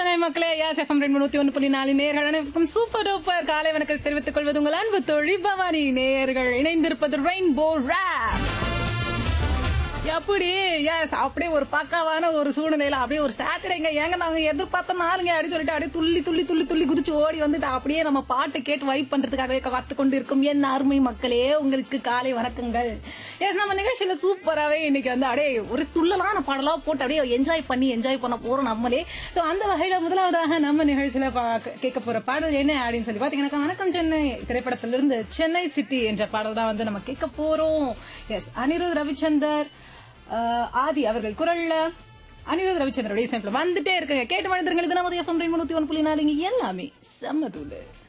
சென்னை மக்களே, யாஸ் எஃப்எம் 101.4 நேயர்கள் அனைவருக்கும் சூப்பர் டூப்பர் காலை வணக்கத்தை தெரிவித்துக் கொள்வது உங்கள் அன்பு தோழி பவானி. நேயர்கள் இணைந்திருப்பது ரெயின்போ ராப். எப்படி அப்படியே ஒரு பக்காவான ஒரு சூழ்நிலையில அப்படியே ஒரு சாட்டர்டேங்க ஏங்க நாங்க எதிர்பார்த்த நாளுங்க அப்படின்னு சொல்லிட்டு அப்படியே துள்ளி துள்ளி துள்ளி துள்ளி குதிச்சு ஓடி வந்துட்டு அப்படியே நம்ம பாட்டு கேட்டு வைப் பண்றதுக்காகவே காத்து கொண்டு இருக்கும் என் அருமை மக்களே, உங்களுக்கு காலை வணக்கங்கள். நம்ம நிகழ்ச்சியில சூப்பராகவே இன்னைக்கு வந்து அப்படியே ஒரு துள்ளலான பாடலா போட்டு அப்படியே என்ஜாய் பண்ண போறோம் நம்மளே. சோ அந்த வகையில முதலாவதாக நம்ம நிகழ்ச்சியில கேட்க போற பாடல் என்ன அப்படின்னு சொல்லி பாத்தீங்கன்னா, வணக்கம் சென்னை திரைப்படத்திலிருந்து சென்னை சிட்டி என்ற பாடல் தான் வந்து நம்ம கேட்க போறோம். அனிருத் ரவிச்சந்தர் ஆதி அவர்கள் குரல்ல அனிருத் ரவிச்சந்திரோட இசையமைப்புல வந்துட்டே இருக்குங்க. கேட்டு மனிதர்கள் இது நமது எஃப்எம் 101.4 எல்லாமே செம்ம தூளு.